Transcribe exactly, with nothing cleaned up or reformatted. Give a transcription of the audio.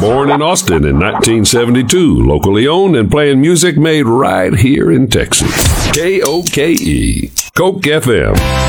born in Austin in nineteen seventy-two, locally owned and playing music made right here in Texas. K O K E, Coke F M.